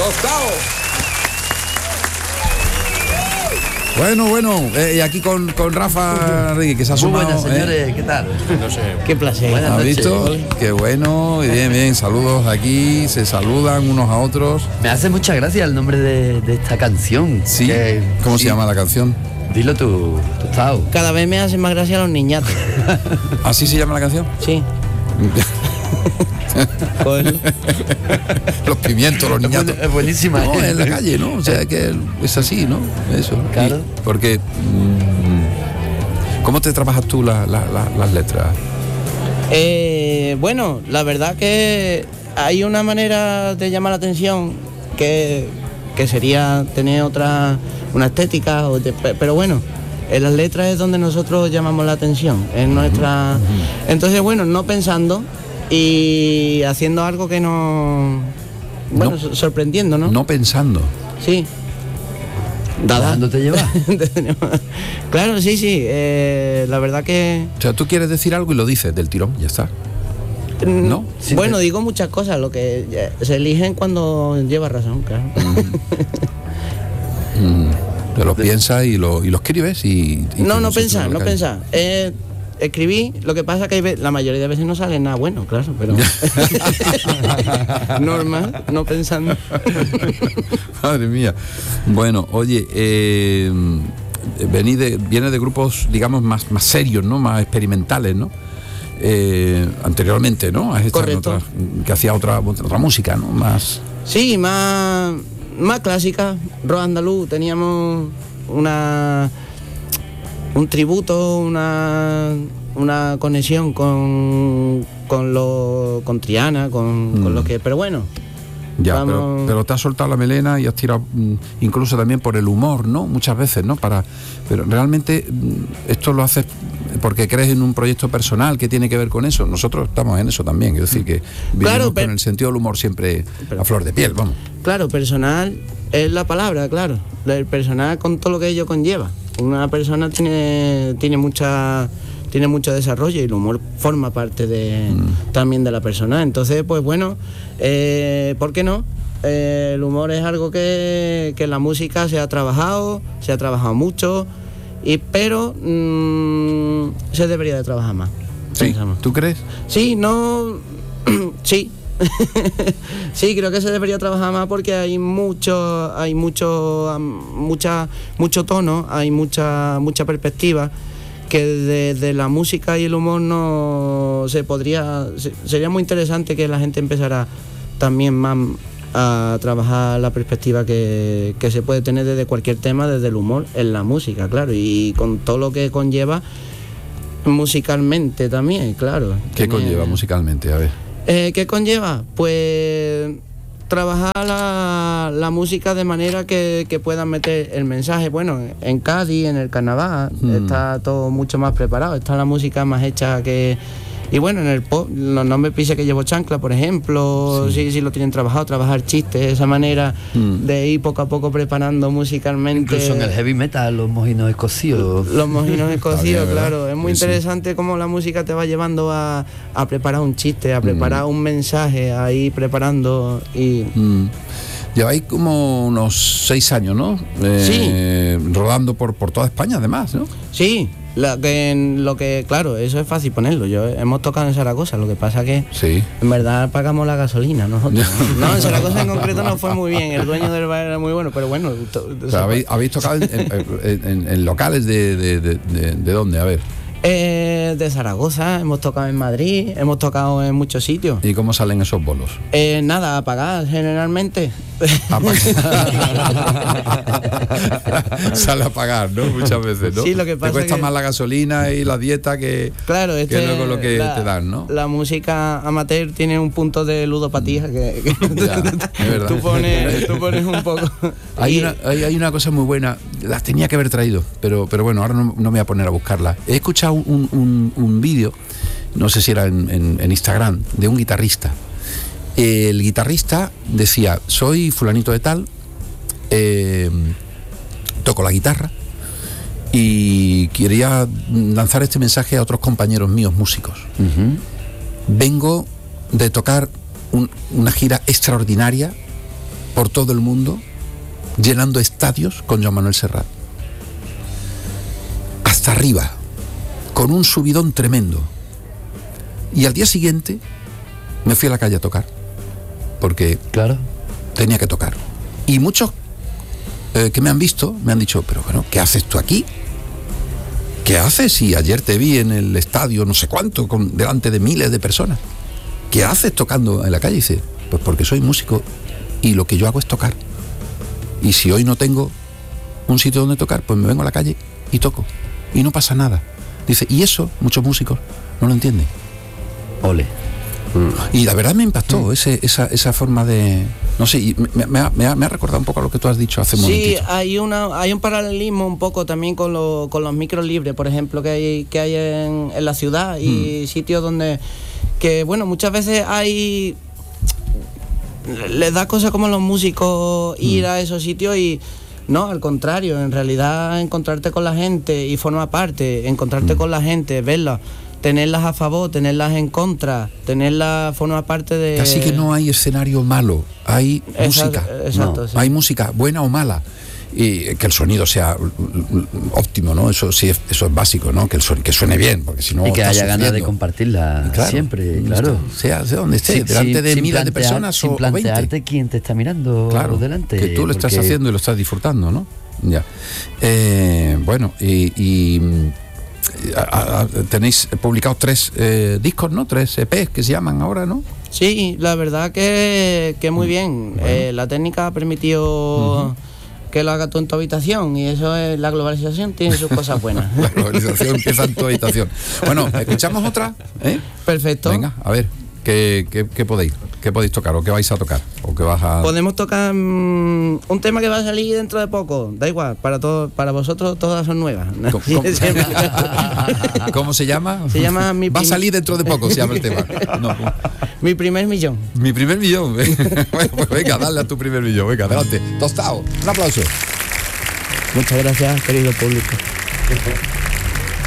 Tostado. Bueno, y aquí con Rafa Rigui, que se ha sumado. Muy buenas, señores, ¿qué tal? No sé. Qué placer. Buenas ¿Has noches. visto? Qué bueno, y bien, saludos aquí, se saludan unos a otros. Me hace mucha gracia el nombre de esta canción. Sí, que- ¿cómo sí. se llama la canción? Dilo tú, Tostado. Cada vez me hacen más gracia los niñatos. ¿Así se llama la canción? Sí. Pues, Los pimientos, los niñatos. Es buenísima. No, en la calle, ¿no? O sea, que es así, ¿no? Eso. Claro. Y porque, ¿cómo te trabajas tú las letras? bueno, la verdad que hay una manera de llamar la atención que sería tener una estética, pero bueno, en las letras es donde nosotros llamamos la atención, en nuestra... Entonces, bueno, no pensando y haciendo algo que no... Bueno, No. sorprendiendo, ¿no? No pensando. Sí. ¿Dejándote llevar? Claro, sí, la verdad que... O sea, tú quieres decir algo y lo dices del tirón, ya está. ¿No? Sí, Bueno, digo muchas cosas, lo que se eligen cuando lleva razón, claro. Te lo piensas y lo escribes y No te pensar, lo no callas. pensar. Escribí, lo que pasa que la mayoría de veces no sale nada bueno, claro, pero normal, no pensando. Madre mía. Bueno, oye, viene de grupos, digamos, más serios, ¿no? Más experimentales, ¿no? Anteriormente, ¿no? Has estado en Correcto. que hacía otra música, ¿no? Más... Sí, más clásica, rock andaluz, teníamos un tributo, una conexión con Triana, con lo que, pero bueno. Ya, Vamos- pero te has soltado la melena y has tirado incluso también por el humor, ¿no? Muchas veces, ¿no? Pero realmente esto lo haces porque crees en un proyecto personal que tiene que ver con eso. Nosotros estamos en eso también, es decir, que vivimos Claro, con el sentido del humor siempre a flor de piel, vamos. Claro, personal es la palabra, claro. El personal con todo lo que ello conlleva. Una persona tiene mucho desarrollo y el humor forma parte también de la persona. Entonces, pues bueno, ¿por qué no? El humor es algo que en la música se ha trabajado mucho, pero se debería de trabajar más. Sí, pensamos. ¿tú crees? Sí, no... sí. Sí, creo que se debería trabajar más porque hay mucho tono, hay mucha perspectiva que desde la música y el humor no se podría... Sería muy interesante que la gente empezara también más a trabajar la perspectiva que se puede tener desde cualquier tema, desde el humor en la música, claro, y con todo lo que conlleva musicalmente también, claro. ¿Qué conlleva musicalmente? A ver. ¿Qué conlleva? Pues trabajar la música de manera que puedan meter el mensaje. Bueno, en Cádiz, en el carnaval, está todo mucho más preparado, está la música más hecha que... Y bueno, en el pop, No me pise que llevo chancla, por ejemplo, sí lo tienen trabajado, trabajar chistes, esa manera de ir poco a poco preparando musicalmente. Incluso en el heavy metal, los mojinos escocidos. Los mojinos escocidos, bien, ¿verdad? claro. Es muy Sí, sí. interesante cómo la música te va llevando a preparar un chiste, a preparar un mensaje, a ir preparando y... Lleváis como unos 6 años, ¿no? Rodando por toda España, además, ¿no? Sí, lo que claro, eso es fácil ponerlo. Hemos tocado en Zaragoza, lo que pasa que Sí. en verdad pagamos la gasolina nosotros. No, en Zaragoza en concreto no fue muy bien. El dueño del bar era muy bueno, pero bueno. O sea, habéis tocado en locales de dónde, a ver. De Zaragoza, hemos tocado en Madrid, hemos tocado en muchos sitios. ¿Y cómo salen esos bolos? Nada, a pagar generalmente. Sale a pagar, ¿no? Muchas veces, ¿no? Sí, lo que pasa te cuesta que- más la gasolina y la dieta que Claro, que luego lo que te dan, ¿no? La música amateur tiene un punto de ludopatía que Ya, es verdad. tú pones un poco. Hay una cosa muy buena, las tenía que haber traído, pero bueno, ahora no me voy a poner a buscarla. He escuchado un vídeo, no sé si era en Instagram, de un guitarrista. El guitarrista decía, soy fulanito de tal, toco la guitarra y quería lanzar este mensaje a otros compañeros míos músicos. Vengo de tocar una gira extraordinaria por todo el mundo, llenando estadios con Joan Manuel Serrat. Hasta arriba, con un subidón tremendo. Y al día siguiente me fui a la calle a tocar, porque Claro. tenía que tocar. Y muchos que me han visto me han dicho, pero bueno, ¿qué haces tú aquí? ¿Qué haces si ayer te vi en el estadio no sé cuánto, delante de miles de personas? ¿Qué haces tocando en la calle? Y dice, pues porque soy músico y lo que yo hago es tocar. Y si hoy no tengo un sitio donde tocar, pues me vengo a la calle y toco. Y no pasa nada. Dice, y eso muchos músicos no lo entienden. Ole. Y la verdad me impactó esa forma de... No sé, y me ha recordado un poco a lo que tú has dicho hace un Sí, momentito. hay un paralelismo un poco también con los micros libres, por ejemplo, que hay en la ciudad y sitios donde, que bueno, muchas veces les da cosas como a los músicos ir a esos sitios y no, al contrario, en realidad encontrarte con la gente y formar parte, encontrarte con la gente, verla, tenerlas a favor, tenerlas en contra, tenerlas, formar parte de... Casi que no hay escenario malo, hay música. Exacto, No, sí. hay música buena o mala. Y que el sonido sea óptimo, ¿no? Eso sí, eso es básico, ¿no? Que suene bien, porque si no... Y que estás haya ganas de sufriendo. compartirla Claro, siempre, claro. Sea donde esté, Sí, delante de sin miles de plantear- personas sin o 20. plantearte quién te está mirando Claro, delante. que tú lo estás porque- haciendo y lo estás disfrutando, ¿no? Ya. Bueno, tenéis publicados 3 discos, ¿no? 3 EPs que se llaman ahora, ¿no? Sí, la verdad que muy bien. La técnica ha permitido que lo hagas tú en tu habitación y eso es la globalización, tiene sus cosas buenas. La globalización empieza en tu habitación. Bueno, ¿escuchamos otra? Perfecto. Venga, a ver, ¿qué podéis tocar o qué vais a tocar? ¿O qué vas a...? Podemos tocar un tema que va a salir dentro de poco, da igual, para vosotros todas son nuevas. ¿Cómo se llama? Se llama Va a salir dentro de poco, se llama el tema. No. Mi primer millón. Mi primer millón. Bueno, pues venga, dale a tu primer millón. Venga, adelante. Tostado. Un aplauso. Muchas gracias, querido público.